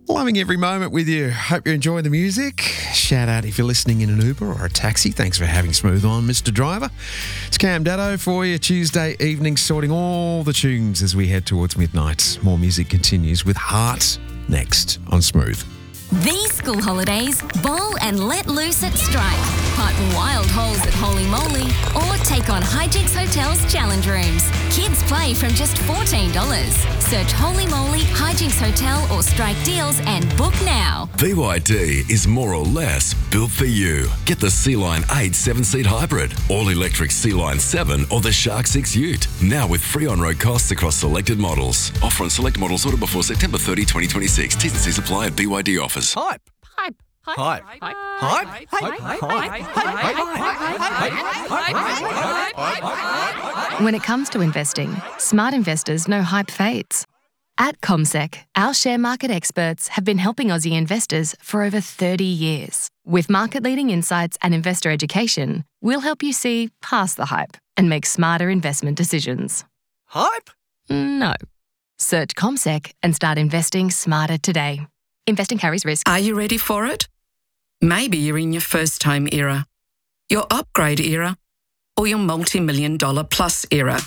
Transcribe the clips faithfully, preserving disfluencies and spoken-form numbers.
Loving every moment with you. Hope you're enjoying the music. Shout out if you're listening in an Uber or a taxi. Thanks for having Smooth on, Mister Driver. It's Cam Daddo for you. Tuesday evening, sorting all the tunes as we head towards midnight. More music continues with Heart next on Smooth. These school holidays, bowl and let loose at Strike. Partner wild holes at Holy Moly or take on Hijinks Hotel's challenge rooms. Kids play from just fourteen dollars. Search Holy Moly, Hijinks Hotel or Strike deals and book now. B Y D is more or less built for you. Get the Sea-Line eight seven-seat hybrid, all-electric Sea-Line seven or the Shark six Ute. Now with free on-road costs across selected models. Offer on select models ordered before September thirtieth, twenty twenty-six. T's and C's apply at B Y D offers. Hype. Hype. Hype. Hype. Hype. Hype. When it comes to investing, smart investors know hype fades. At CommSec, our share market experts have been helping Aussie investors for over thirty years. With market-leading insights and investor education, we'll help you see past the hype and make smarter investment decisions. Hype? No. Search CommSec and start investing smarter today. Investing carries risk. Are you ready for it? Maybe you're in your first home era, your upgrade era, or your multi-million dollar plus era.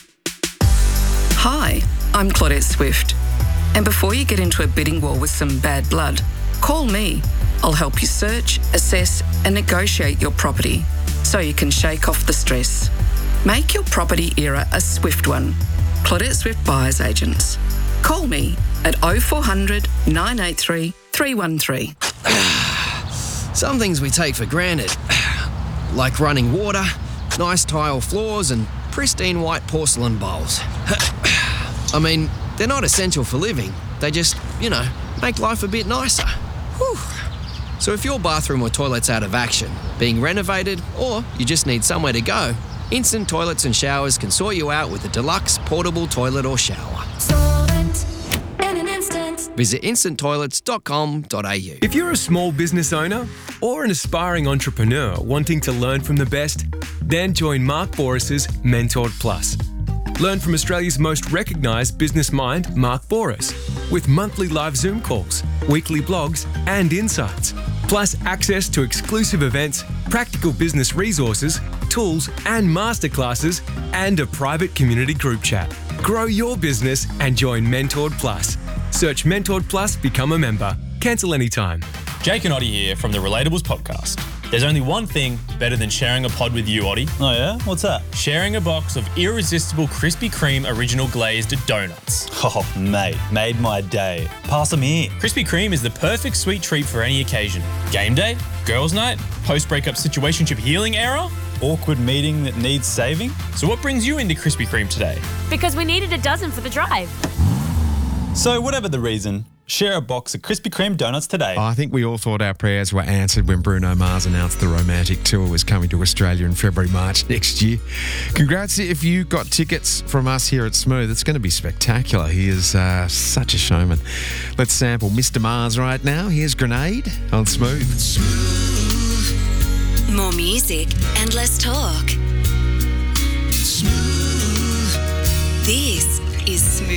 Hi, I'm Claudette Swift. And before you get into a bidding war with some bad blood, call me. I'll help you search, assess, and negotiate your property so you can shake off the stress. Make your property era a swift one. Claudette Swift Buyers Agents. Call me at oh four hundred, nine eight three, three one three. Some things we take for granted, like running water, nice tile floors, and pristine white porcelain bowls. I mean, they're not essential for living. They just, you know, make life a bit nicer. Whew. So if your bathroom or toilet's out of action, being renovated, or you just need somewhere to go, Instant Toilets and Showers can sort you out with a deluxe portable toilet or shower. Solvent in an instant. Visit instant toilets dot com dot a u. If you're a small business owner or an aspiring entrepreneur wanting to learn from the best, then join Mark Boris's Mentored Plus. Learn from Australia's most recognised business mind, Mark Boris, with monthly live Zoom calls, weekly blogs and insights, plus access to exclusive events, practical business resources, tools and masterclasses, and a private community group chat. Grow your business and join Mentored Plus. Search Mentored Plus, become a member. Cancel anytime. Jake and Oddie here from the Relatables podcast. There's only one thing better than sharing a pod with you, Oddie. Oh yeah? What's that? Sharing a box of irresistible Krispy Kreme original glazed donuts. Oh, mate, made my day. Pass them here. Krispy Kreme is the perfect sweet treat for any occasion. Game day, girls' night, post-breakup situationship healing era. Awkward meeting that needs saving. So what brings you into Krispy Kreme today? Because we needed a dozen for the drive. So whatever the reason, share a box of Krispy Kreme donuts today. I think we all thought our prayers were answered when Bruno Mars announced the Romantic Tour was coming to Australia in February, March next year. Congrats if you got tickets from us here at Smooth. It's going to be spectacular. He is uh, such a showman. Let's sample Mister Mars right now. Here's Grenade on Smooth. Smooth. More music and less talk. Smooth. This is Smooth